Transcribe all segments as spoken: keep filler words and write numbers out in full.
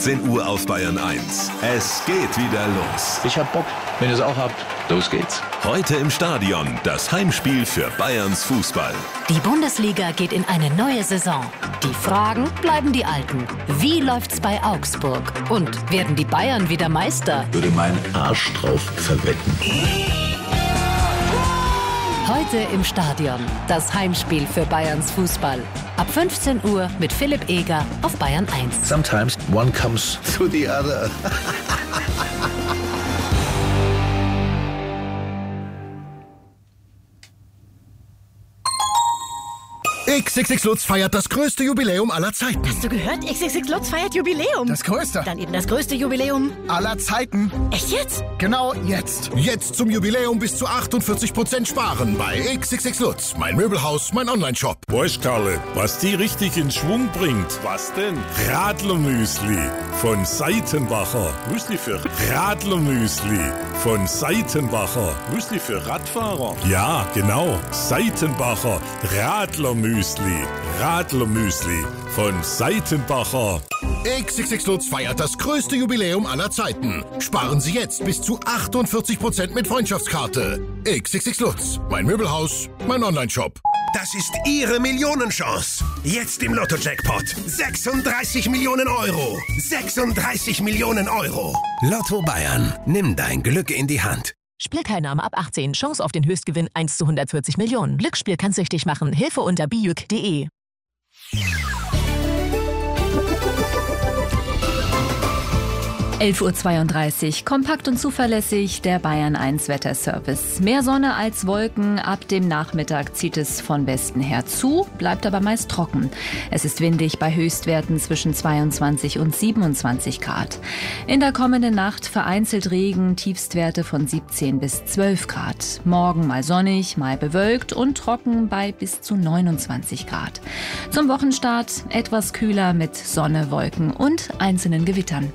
zehn Uhr auf Bayern eins. Es geht wieder los. Ich hab Bock. Wenn ihr es auch habt, los geht's. Heute im Stadion das Heimspiel für Bayerns Fußball. Die Bundesliga geht in eine neue Saison. Die Fragen bleiben die alten. Wie läuft's bei Augsburg? Und werden die Bayern wieder Meister? Würde meinen Arsch drauf verwetten. Heute im Stadion. Das Heimspiel für Bayerns Fußball. Ab fünfzehn Uhr mit Philipp Eger auf Bayern eins. Sometimes one comes to the other. X X X Lutz feiert das größte Jubiläum aller Zeiten. Hast du gehört? X X X Lutz feiert Jubiläum. Das größte. Dann eben das größte Jubiläum aller Zeiten. Echt jetzt? Genau jetzt. Jetzt zum Jubiläum bis zu achtundvierzig Prozent sparen bei X X X Lutz. Mein Möbelhaus, mein Online-Shop. Weißt Karle, was die richtig in Schwung bringt? Was denn? Radlermüsli von Seitenbacher. Müsli für Radlermüsli von Seitenbacher. Müsli für Radfahrer. Ja, genau. Seitenbacher Radlermüsli. Radlermüsli von Seitenbacher. X X X Lutz feiert das größte Jubiläum aller Zeiten. Sparen Sie jetzt bis zu achtundvierzig Prozent mit Freundschaftskarte. X X X Lutz. Mein Möbelhaus, mein Online-Shop. Das ist Ihre Millionenchance. Jetzt im Lotto-Jackpot. sechsunddreißig Millionen Euro. sechsunddreißig Millionen Euro. Lotto Bayern. Nimm dein Glück in die Hand. Spielteilnahme ab achtzehn. Chance auf den Höchstgewinn eins zu hundertvierzig Millionen. Glücksspiel kann süchtig machen. Hilfe unter bijuk punkt de. elf Uhr zweiunddreißig. Kompakt und zuverlässig der Bayern eins Wetterservice. Mehr Sonne als Wolken. Ab dem Nachmittag zieht es von Westen her zu, bleibt aber meist trocken. Es ist windig bei Höchstwerten zwischen zweiundzwanzig und siebenundzwanzig Grad. In der kommenden Nacht vereinzelt Regen, Tiefstwerte von siebzehn bis zwölf Grad. Morgen mal sonnig, mal bewölkt und trocken bei bis zu neunundzwanzig Grad. Zum Wochenstart etwas kühler mit Sonne, Wolken und einzelnen Gewittern.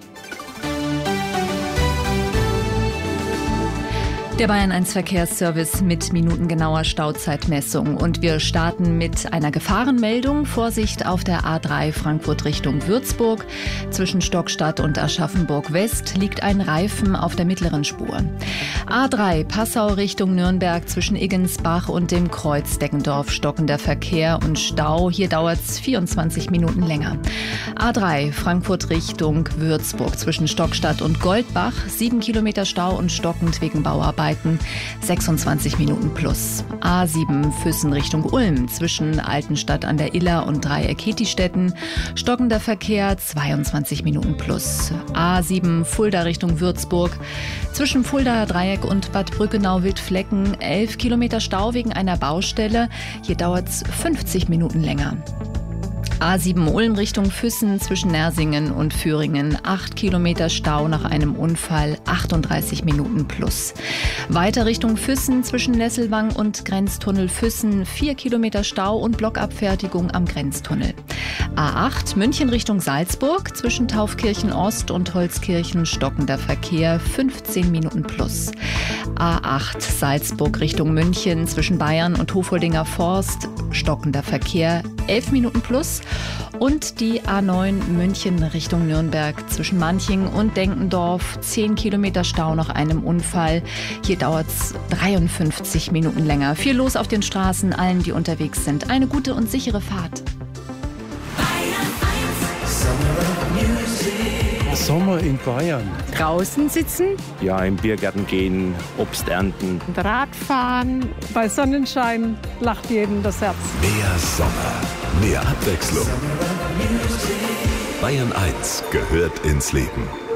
Der Bayern eins Verkehrsservice mit minutengenauer Stauzeitmessung. Und wir starten mit einer Gefahrenmeldung. Vorsicht auf der A drei Frankfurt Richtung Würzburg. Zwischen Stockstadt und Aschaffenburg West liegt ein Reifen auf der mittleren Spur. A drei Passau Richtung Nürnberg zwischen Iggensbach und dem Kreuz Deggendorf stockender Verkehr und Stau. Hier dauert es vierundzwanzig Minuten länger. A drei Frankfurt Richtung Würzburg zwischen Stockstadt und Goldbach. sieben Kilometer Stau und stockend wegen Bauarbeiten. sechsundzwanzig Minuten plus. A sieben Füssen Richtung Ulm zwischen Altenstadt an der Iller und Dreieck Hetistetten. Stockender Verkehr zweiundzwanzig Minuten plus. A sieben Fulda Richtung Würzburg zwischen Fuldaer Dreieck und Bad Brückenau-Wildflecken. elf Kilometer Stau wegen einer Baustelle. Hier dauert es fünfzig Minuten länger. A sieben Ulm Richtung Füssen zwischen Nersingen und Führingen. acht Kilometer Stau nach einem Unfall, achtunddreißig Minuten plus. Weiter Richtung Füssen zwischen Nesselwang und Grenztunnel Füssen. vier Kilometer Stau und Blockabfertigung am Grenztunnel. A acht München Richtung Salzburg zwischen Taufkirchen Ost und Holzkirchen stockender Verkehr, fünfzehn Minuten plus. A acht Salzburg Richtung München zwischen Bayern und Hofoldinger Forst stockender Verkehr, elf Minuten plus. Und die A neun München Richtung Nürnberg zwischen Manching und Denkendorf. zehn Kilometer Stau nach einem Unfall. Hier dauert es dreiundfünfzig Minuten länger. Viel los auf den Straßen, allen, die unterwegs sind. Eine gute und sichere Fahrt. Sommer in Bayern. Draußen sitzen. Ja, im Biergarten gehen, Obst ernten. Radfahren. Bei Sonnenschein lacht jedem das Herz. Mehr Sommer, mehr Abwechslung. Bayern eins gehört ins Leben.